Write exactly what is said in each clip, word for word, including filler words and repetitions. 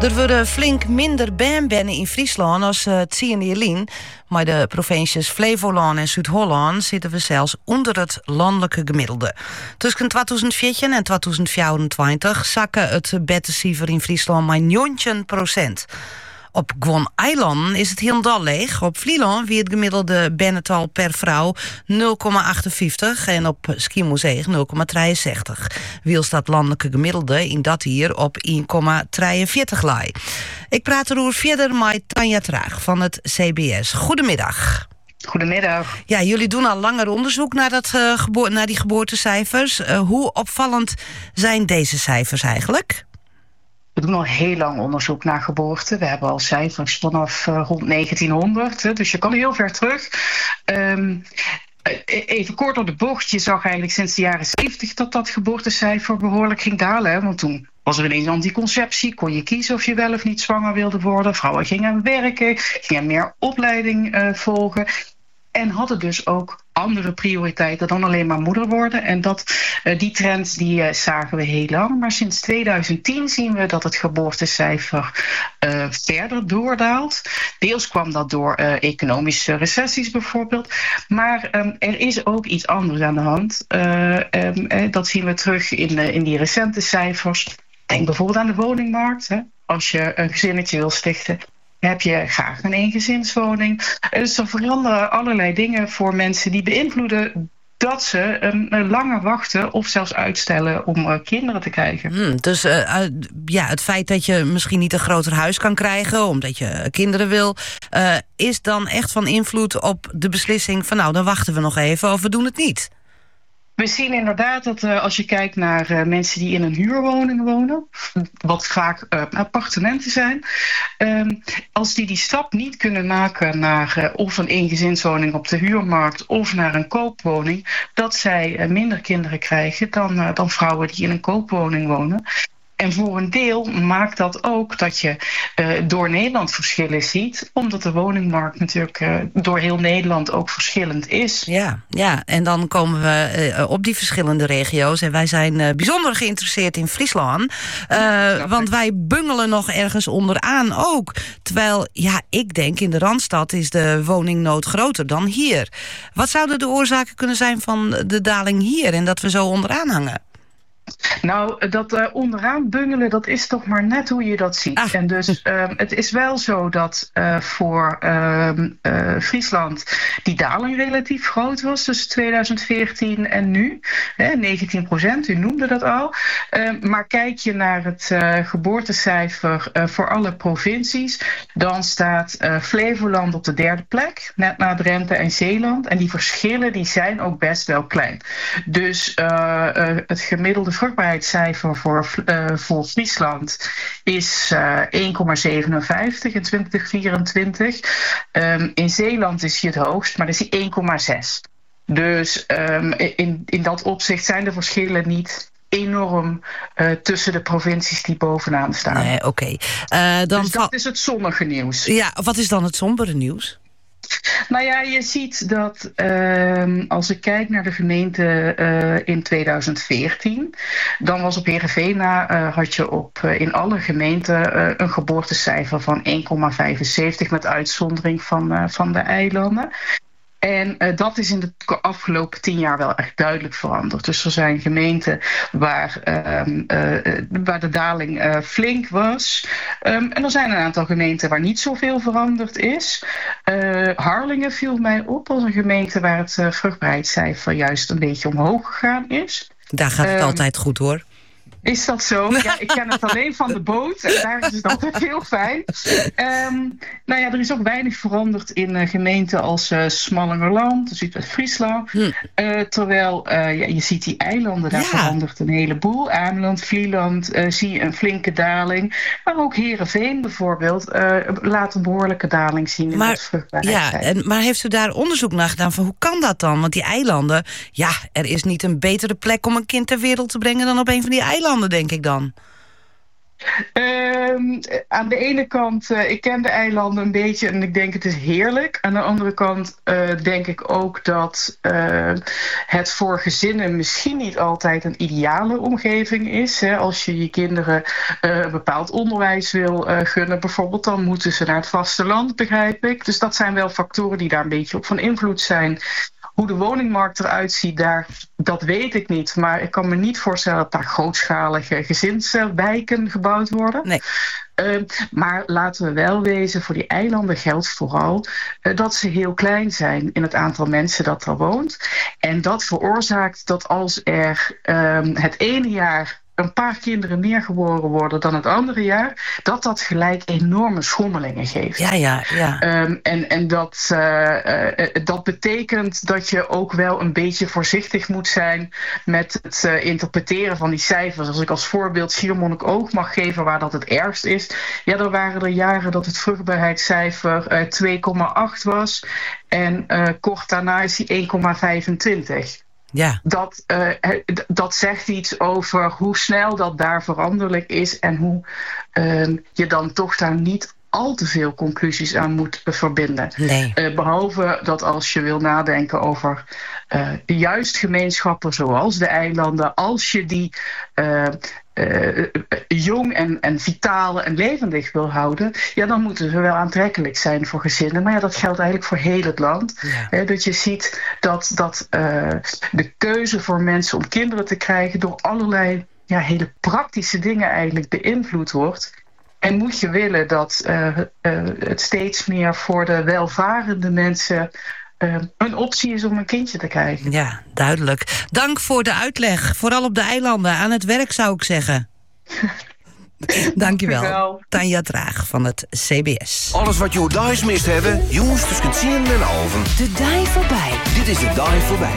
Er worden flink minder baanbanen in Friesland als uh, het zien Jelien. Maar de provincies Flevoland en Zuid-Holland zitten we zelfs onder het landelijke gemiddelde. Tussen tweeduizend veertien en tweeduizend vierentwintig zakken het beddencijfer in Friesland maar negen procent. Op Gwon Eilanden is het helemaal leeg. Op Vlieland wie het gemiddelde bannental per vrouw nul komma achtenvijftig en op Schiermonnikoog nul komma drieënzestig. Wiel staat landelijke gemiddelde in dat hier op één komma drieënveertig lei. Ik praat erover verder met Tanja Traag van het C B S. Goedemiddag. Goedemiddag. Ja, jullie doen al langer onderzoek naar, dat, uh, geboor- naar die geboortecijfers. Uh, hoe opvallend zijn deze cijfers eigenlijk? We doen al heel lang onderzoek naar geboorte. We hebben al cijfers vanaf uh, rond negentienhonderd, hè, dus je kan heel ver terug. Um, even kort op de bocht, je zag eigenlijk sinds de jaren zeventig dat dat geboortecijfer behoorlijk ging dalen. Hè, want toen was er ineens anticonceptie, kon je kiezen of je wel of niet zwanger wilde worden. Vrouwen gingen werken, gingen meer opleiding uh, volgen. En hadden dus ook andere prioriteiten dan alleen maar moeder worden. En dat, uh, die trend die, uh, zagen we heel lang. Maar sinds tweeduizend tien zien we dat het geboortecijfer uh, verder doordaalt. Deels kwam dat door uh, economische recessies bijvoorbeeld. Maar um, er is ook iets anders aan de hand. Uh, um, eh, dat zien we terug in, uh, in die recente cijfers. Denk bijvoorbeeld aan de woningmarkt. Hè. Als je een gezinnetje wil stichten, heb je graag een eengezinswoning. Dus er veranderen allerlei dingen voor mensen die beïnvloeden dat ze um, langer wachten of zelfs uitstellen om uh, kinderen te krijgen. Hmm, dus uh, uh, ja, het feit dat je misschien niet een groter huis kan krijgen omdat je kinderen wil, uh, is dan echt van invloed op de beslissing van nou, dan wachten we nog even of we doen het niet. We zien inderdaad dat uh, als je kijkt naar uh, mensen die in een huurwoning wonen, wat vaak uh, appartementen zijn, um, als die die stap niet kunnen maken naar uh, of een eengezinswoning op de huurmarkt of naar een koopwoning, dat zij uh, minder kinderen krijgen dan, uh, dan vrouwen die in een koopwoning wonen. En voor een deel maakt dat ook dat je uh, door Nederland verschillen ziet, omdat de woningmarkt natuurlijk uh, door heel Nederland ook verschillend is. Ja, ja, en dan komen we uh, op die verschillende regio's. En wij zijn uh, bijzonder geïnteresseerd in Friesland. Uh, ja, want wij bungelen nog ergens onderaan ook. Terwijl, ja, ik denk in de Randstad is de woningnood groter dan hier. Wat zouden de oorzaken kunnen zijn van de daling hier en dat we zo onderaan hangen? Nou, dat uh, onderaan bungelen, dat is toch maar net hoe je dat ziet. Ah. En dus uh, het is wel zo dat uh, voor uh, uh, Friesland die daling relatief groot was tussen tweeduizend veertien en nu. Hè, negentien procent, u noemde dat al. Uh, maar kijk je naar het uh, geboortecijfer uh, voor alle provincies, dan staat uh, Flevoland op de derde plek, net na Drenthe en Zeeland. En die verschillen die zijn ook best wel klein. Dus uh, uh, het gemiddelde vruchtbaarheidscijfer voor, uh, voor Friesland is uh, één komma zevenenvijftig in twintig vierentwintig. Um, in Zeeland is hij het hoogst, maar dat is hij één komma zes. Dus um, in, in dat opzicht zijn de verschillen niet enorm uh, tussen de provincies die bovenaan staan. Nee, oké. Okay. Uh, dan dus dat va- is het zonnige nieuws. Ja, wat is dan het sombere nieuws? Nou ja, je ziet dat uh, als ik kijk naar de gemeente uh, in tweeduizend veertien... dan was op Heerenveen na uh, had je op, uh, in alle gemeenten uh, een geboortecijfer van één komma vijfenzeventig... met uitzondering van, uh, van de eilanden. En uh, dat is in de afgelopen tien jaar wel echt duidelijk veranderd. Dus er zijn gemeenten waar, um, uh, waar de daling uh, flink was. Um, en er zijn een aantal gemeenten waar niet zoveel veranderd is. Uh, Harlingen viel mij op als een gemeente waar het uh, vruchtbaarheidscijfer juist een beetje omhoog gegaan is. Daar gaat het um, altijd goed hoor. Is dat zo? Ja, ik ken het alleen van de boot. En daar is het altijd heel fijn. Um, nou ja, er is ook weinig veranderd in uh, gemeenten als uh, Smallingerland, Zuidwest-Friesland. Hm. Uh, terwijl uh, ja, je ziet die eilanden, daar ja. verandert een heleboel. Ameland, Vlieland, uh, zie je een flinke daling. Maar ook Heerenveen bijvoorbeeld uh, laat een behoorlijke daling zien in het vruchtbaarheidscijfer. Ja, en, maar heeft u daar onderzoek naar gedaan van hoe kan dat dan? Want die eilanden, ja, er is niet een betere plek om een kind ter wereld te brengen dan op een van die eilanden, denk ik dan. Um, aan de ene kant, uh, ik ken de eilanden een beetje en ik denk het is heerlijk. Aan de andere kant uh, denk ik ook dat uh, het voor gezinnen misschien niet altijd een ideale omgeving is. Hè. Als je je kinderen uh, een bepaald onderwijs wil uh, gunnen bijvoorbeeld, dan moeten ze naar het vasteland, begrijp ik. Dus dat zijn wel factoren die daar een beetje op van invloed zijn. Hoe de woningmarkt eruit ziet, daar, dat weet ik niet. Maar ik kan me niet voorstellen dat daar grootschalige gezinswijken gebouwd worden. Nee. Uh, maar laten we wel wezen, voor die eilanden geldt vooral uh, dat ze heel klein zijn in het aantal mensen dat er woont. En dat veroorzaakt dat als er uh, het ene jaar een paar kinderen meer geboren worden dan het andere jaar, dat dat gelijk enorme schommelingen geeft. Ja, ja, ja. Um, en en dat, uh, uh, dat betekent dat je ook wel een beetje voorzichtig moet zijn met het uh, interpreteren van die cijfers. Als ik als voorbeeld Schiermonnikoog mag geven, waar dat het ergst is, ja, dan waren er jaren dat het vruchtbaarheidscijfer uh, twee komma acht was en uh, kort daarna is die één komma vijfentwintig. Ja. Dat, uh, dat zegt iets over hoe snel dat daar veranderlijk is en hoe uh, je dan toch daar niet al te veel conclusies aan moet verbinden. Nee. Uh, behalve dat als je wil nadenken over uh, juist gemeenschappen zoals de eilanden, als je die uh, uh, jong en, en vitaal en levendig wil houden, ja, dan moeten ze wel aantrekkelijk zijn voor gezinnen. Maar ja, dat geldt eigenlijk voor heel het land. Ja. Uh, dat je ziet dat, dat uh, de keuze voor mensen om kinderen te krijgen door allerlei ja, hele praktische dingen eigenlijk beïnvloed wordt. En moet je willen dat uh, uh, het steeds meer voor de welvarende mensen uh, een optie is om een kindje te krijgen. Ja, duidelijk. Dank voor de uitleg. Vooral op de eilanden. Aan het werk zou ik zeggen. Dankjewel. Dankjewel. Tanja Draag van het C B S. Alles wat je daags mist hebben, jongens tussen tien en alven. De dij voorbij. Dit is de dij voorbij.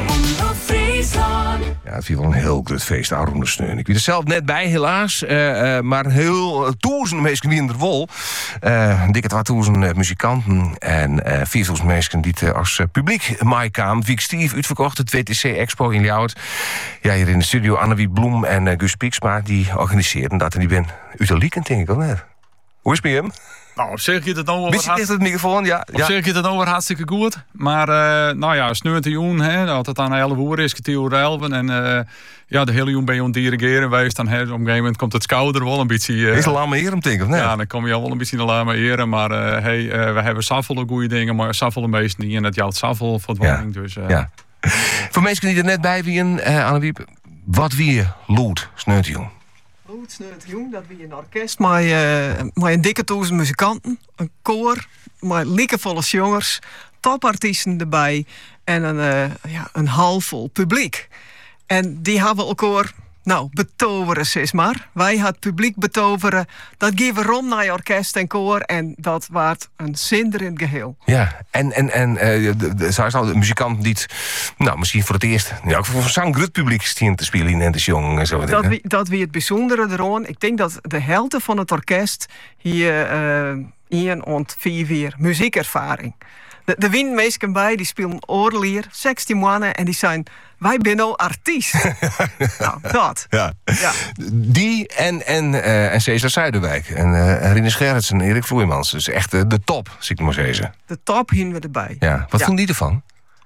Ja, het viel wel een heel groot feest, Aroende Sneun. Ik weet er zelf net bij, helaas. Uh, uh, maar heel uh, duizenden mensen die in de wol. Uh, dikke twaalfduizend muzikanten en uh, vierduizend mensen die uh, als uh, publiek maaikwamen. Wiek Stief uitverkocht, het W T C Expo in Ljouwert. Ja, hier in de studio Annewiet Bloem en uh, Gus Pieksma, die organiseren dat. En die ben uit de lieken, denk ik wel net. Hoe is het met hem? Nou, op zich is het nou wel wat hartstikke... het microfoon, ja. Op ja. zich is het nou weer hartstikke goed. Maar, uh, nou ja, sneeuwt joen, hè, dat het aan de hele woer is, kwartier elven. En uh, ja, de hele joen ben je aan het dirigeren geweest. Dan, hè, op een gegeven moment komt het skouder wel een beetje... Uh, is het Lame Eren, denk ik, of nee? Ja, dan kom je al wel een beetje naar Lame Eren. Maar uh, hey, uh, we hebben zoveel goede dingen, maar zoveel meesten niet. En het jouwt zoveel voor het woning. Ja. Dus, uh, ja. Voor mensen die er net bij waren, uh, Annewiep, wat wie lood sneeuwt joen? Jong, dat wie een orkest met, uh, met een dikke duizend muzikanten, een koor, met liekevolle jongers, topartiesten erbij en een, uh, ja, een halvol publiek. En die hebben elkaar, nou, betoveren zeg maar. Wij hadden het publiek betoveren. Dat geven we rond naar je orkest en koor en dat was een zinderend geheel. Ja, en, en, en uh, de, de, de, de muzikanten die het, nou, misschien voor het eerst, ja, ook voor zo'n groot publiek stien te spelen en te jong en zo. Dat wie, dat wie het bijzondere eraan. Ik denk dat de helft van het orkest hier uh, een ont vier vier muziekervaring. De, de wien meesken bij, die spelen oorlier, zestien mannen en die zijn, wij zijn nou artiest. Nou, dat. Ja. Ja. Die en, en, uh, en Cesar Zuiderwijk en uh, Rinus Gerritsen en Erik Vloeimans. Dus echt uh, de top, zie ik maar zeggen. De top hingen we erbij. Ja. Wat ja. vonden die ervan?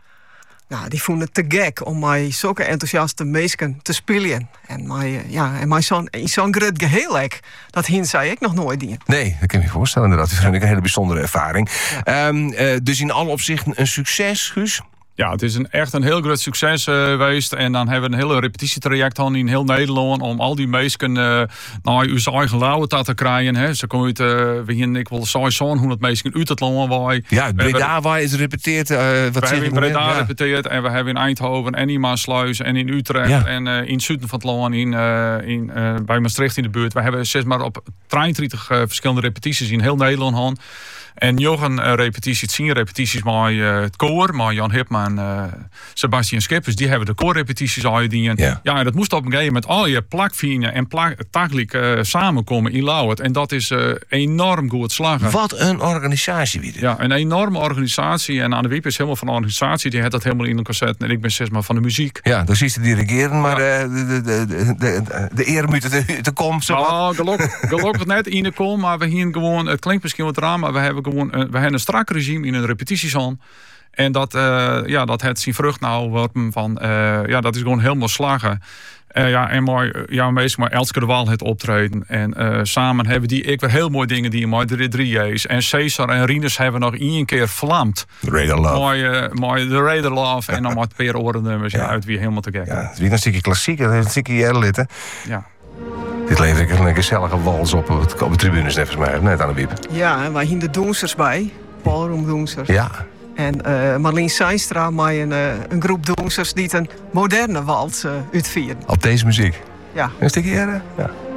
Nou, die vonden het te gek om mij zulke enthousiaste meesken te spelen. En mij, ja, en mij zo'n zo'n groot geheel, dat hin zei ik nog nooit in. Nee, dat kan je me voorstellen inderdaad. Dat vind ik een hele bijzondere ervaring. Ja. Um, uh, dus in alle opzichten een succes, Guus? Ja, het is een, echt een heel groot succes uh, geweest. En dan hebben we een hele repetitietraject gehad in heel Nederland om al die meesken uh, naar uw eigen lauwe te krijgen. Hè. Ze komen uit, uh, we hier, ik wil zeshonderd meesken uit het land. Waar ja, Breda waar is gerepeteerd. Uh, wat we hebben in Breda ja. gerepeteerd en we hebben in Eindhoven en in Maasluis en in Utrecht ja. en uh, in het zuiden van het land, in, uh, in, uh, bij Maastricht in de buurt. We hebben zeg maar op drieëntwintig uh, verschillende repetities in heel Nederland gehad. En Jochen uh, repetitie, tien repetities met uh, het koor, maar Jan Hipman, uh, Sebastian Schippers, die hebben de koorrepetities uitgedaan. Ja. Ja, en dat moest op een gegeven moment al je plakvinen en plak, tagelijk uh, samenkomen in Lauwert. En dat is uh, enorm goed slagen. Wat een organisatie weer. Ja, een enorme organisatie. En aan de Wiep is helemaal van de organisatie. Die heeft dat helemaal in een cassette. En ik ben zeg maar van de muziek. Ja, dan zie je dirigeren, maar ja. uh, de, de, de, de, de eer moet er te komen. Nou, gelukkig, gelukkig net in de kom, maar we hier gewoon, het klinkt misschien wat raar, maar we hebben gewoon een, we hebben een strak regime in een repetitiezaal. En dat, uh, ja, dat het zijn vrucht nou worpen van, uh, ja, dat is gewoon helemaal slagen. Uh, ja, en mooi, ja, meestal maar Elske de Waal het optreden. En uh, samen hebben die ik weer heel mooie dingen die mooi de drie J's. En Cesar en Rinus hebben nog één keer vlamd. Radar Love. Mooi, uh, mooi de Radar Love. En dan met per oren nummers. Ja, uit wie helemaal te gek. Ja, het is weer een stukje klassiek, een stukje Jerlid, hè? Ja. Dit levert een gezellige wals op op, het, op de tribunes, net volgens mij, net aan de wiep. Ja, en wij hingen de Doensers bij. Ballroom Doensers. Ja. En uh, Marleen Seinstra met een, uh, een groep Doensers die een moderne wals uh, uitvieren. Op deze muziek. Ja. Een stukje eerder? Ja.